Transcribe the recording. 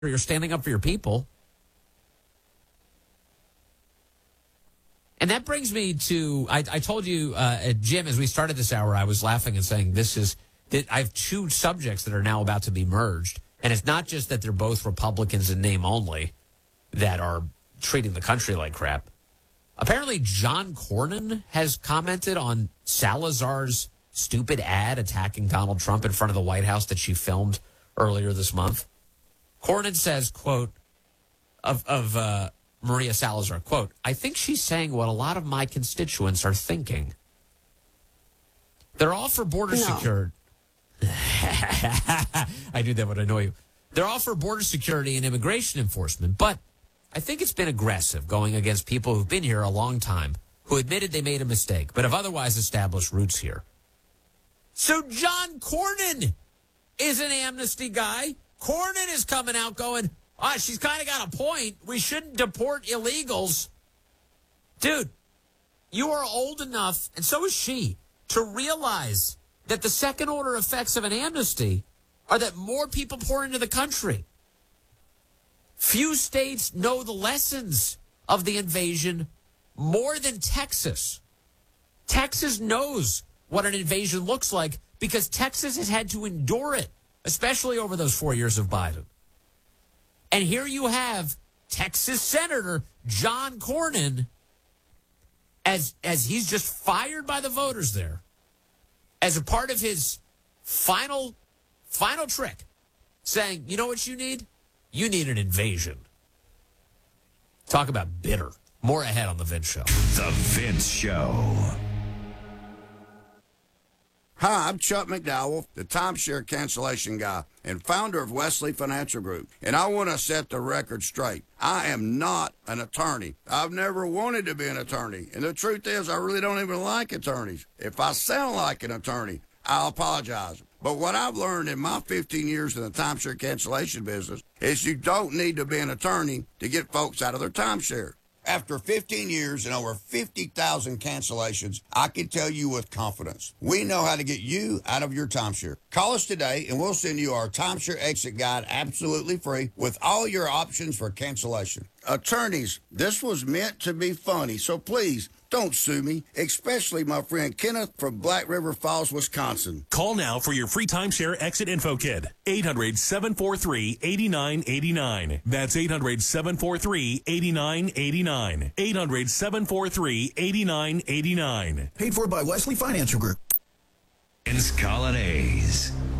You're standing up for your people. And that brings me to, I told you, Jim, as we started this hour, I was laughing and saying that I have two subjects that are now about to be merged. And it's not just that they're both Republicans in name only that are treating the country like crap. Apparently, John Cornyn has commented on Salazar's stupid ad attacking Donald Trump in front of the White House that she filmed earlier this month. Cornyn says, quote, of Maria Salazar, quote, "I think she's saying what a lot of my constituents are thinking. They're all for border security." I knew that would annoy you. "They're all for border security and immigration enforcement, but I think it's been aggressive going against people who've been here a long time, who admitted they made a mistake, but have otherwise established roots here." So John Cornyn is an amnesty guy. Cornyn is coming out going, she's kind of got a point. We shouldn't deport illegals. Dude, you are old enough, and so is she, to realize that the second order effects of an amnesty are that more people pour into the country. Few states know the lessons of the invasion more than Texas. Texas knows what an invasion looks like because Texas has had to endure it, especially over those 4 years of Biden. And here you have Texas Senator John Cornyn, as he's just fired by the voters there, as a part of his final trick, saying, you know what you need? You need an invasion. Talk about bitter. More ahead on The Vince Show. The Vince Show. Hi, I'm Chuck McDowell, the timeshare cancellation guy and founder of Wesley Financial Group. And I want to set the record straight. I am not an attorney. I've never wanted to be an attorney. And the truth is, I really don't even like attorneys. If I sound like an attorney, I'll apologize. But what I've learned in my 15 years in the timeshare cancellation business is you don't need to be an attorney to get folks out of their timeshare. After 15 years and over 50,000 cancellations, I can tell you with confidence, we know how to get you out of your timeshare. Call us today and we'll send you our timeshare exit guide absolutely free with all your options for cancellation. Attorneys, this was meant to be funny, so please don't sue me, especially my friend Kenneth from Black River Falls, Wisconsin. Call now for your free timeshare exit info kit. 800-743-8989. That's 800-743-8989. 800-743-8989. Paid for by Wesley Financial Group. Vince Colonnese.